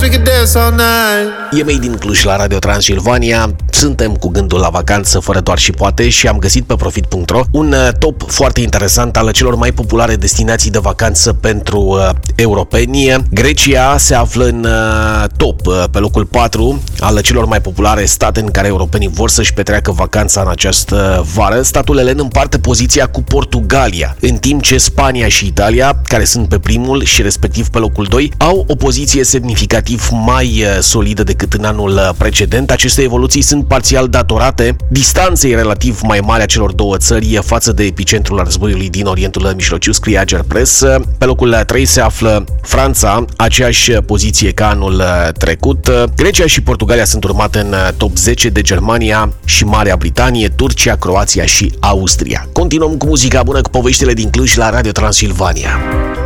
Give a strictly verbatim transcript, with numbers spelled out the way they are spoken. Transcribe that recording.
E Made din Cluj la Radio Transilvania. Suntem cu gândul la vacanță fără doar și poate și am găsit pe profit punct ro un top foarte interesant al celor mai populare destinații de vacanță pentru uh, europeni. Grecia se află în uh, top, uh, pe locul patru al celor mai populare state în care europenii vor să-și petreacă vacanța în această vară. Statul elen împarte poziția cu Portugalia, în timp ce Spania și Italia, care sunt pe primul și respectiv pe locul doi, au o poziție semnificativ mai solidă decât în anul precedent. Aceste evoluții sunt parțial datorate distanței relativ mai mari a celor două țări față de epicentrul războiului din Orientul Mijlociu, scrie Agerpres. Pe locul trei se află Franța, aceeași poziție ca anul trecut. Grecia și Portugalia sunt urmate în top zece de Germania și Marea Britanie, Turcia, Croația și Austria. Continuăm cu muzica bună, cu poveștile din Cluj la Radio Transilvania.